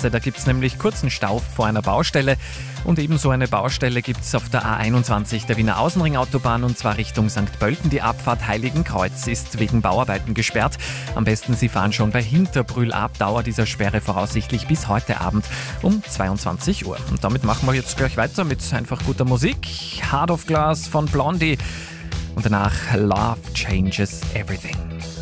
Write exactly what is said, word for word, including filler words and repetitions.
Straße. Da gibt es nämlich kurzen Stau vor einer Baustelle. Und ebenso eine Baustelle gibt es auf der A einundzwanzig der Wiener Außenringautobahn, und zwar Richtung Sankt Pölten. Die Abfahrt Heiligenkreuz ist wegen Bauarbeiten gesperrt. Am besten Sie fahren schon bei Hinterbrühl ab. Dauer dieser Sperre voraussichtlich bis heute Abend um zweiundzwanzig Uhr. Und damit machen wir jetzt gleich weiter mit einfach guter Musik. Heart of Glass von Blondie und danach Love Changes Everything.